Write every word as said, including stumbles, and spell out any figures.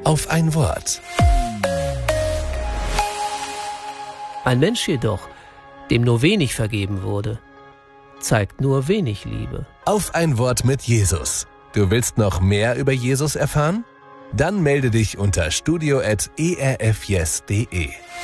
auf ein Wort. Ein Mensch jedoch, dem nur wenig vergeben wurde, zeigt nur wenig Liebe. Auf ein Wort mit Jesus. Du willst noch mehr über Jesus erfahren? Dann melde dich unter studio at e r f yes punkt de.